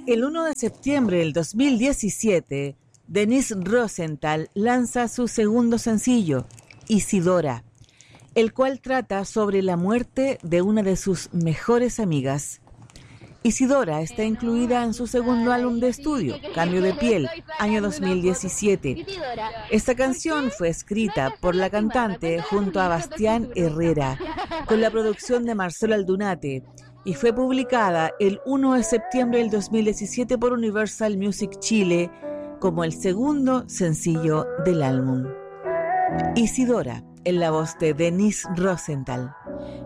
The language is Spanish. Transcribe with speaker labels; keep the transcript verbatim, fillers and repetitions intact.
Speaker 1: El uno de septiembre del dos mil diecisiete, Denise Rosenthal lanza su segundo sencillo, Isidora, el cual trata sobre la muerte de una de sus mejores amigas. Isidora está incluida en su segundo álbum de estudio, Cambio de Piel, año dos mil diecisiete. Esta canción fue escrita por la cantante junto a Bastián Herrera, con la producción de Marcelo Aldunate, y fue publicada el uno de septiembre del dos mil diecisiete por Universal Music Chile como el segundo sencillo del álbum. Isidora, en la voz de Denise Rosenthal.